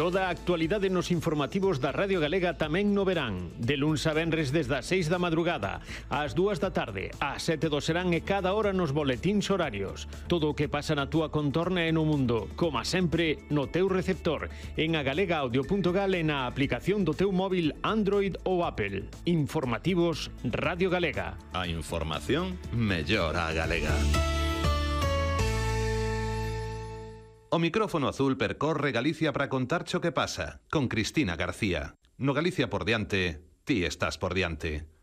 Toda a actualidade nos informativos da Radio Galega tamén no verán. De luns a venres desde as 6 da madrugada, ás 2 da tarde, ás 7 do serán e cada hora nos boletíns horarios. Todo o que pasa na túa contorna e no mundo, como sempre, no teu receptor, en agalegaaudio.gal e na aplicación do teu móvil Android ou Apple. Informativos Radio Galega. A información mellor a galega. O micrófono azul percorre Galicia para contarche o que pasa, con Cristina García. No Galicia por diante, ti estás por diante.